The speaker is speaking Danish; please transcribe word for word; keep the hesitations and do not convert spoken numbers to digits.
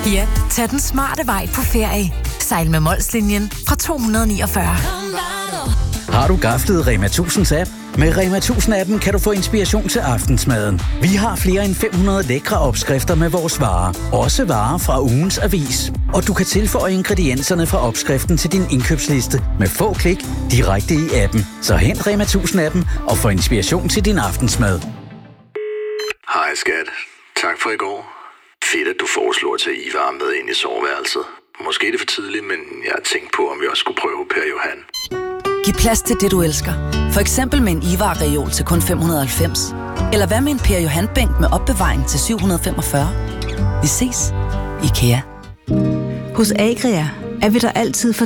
Ja, tag den smarte vej på ferie. Sejl med Molslinjen fra to hundrede og niogfyrre. Har du gaflet Rema tusinds app? Med Rema tusind-appen kan du få inspiration til aftensmaden. Vi har flere end fem hundrede lækre opskrifter med vores varer. Også varer fra ugens avis. Og du kan tilføje ingredienserne fra opskriften til din indkøbsliste med få klik direkte i appen. Så hent Rema tusind-appen og få inspiration til din aftensmad. Hej skat. Tak for i går. Fedt, at du foreslår at tage Ivar med ind i soveværelset. Måske er det for tidligt, men jeg har tænkt på, om vi også skulle prøve Per Johan. Giv plads til det, du elsker. For eksempel med en Ivar-reol til kun fem hundrede og halvfems. Eller hvad med en Per Johan-bænk med opbevaring til syv hundrede og femogfyrre. Vi ses. IKEA. Hos Agria er vi der altid for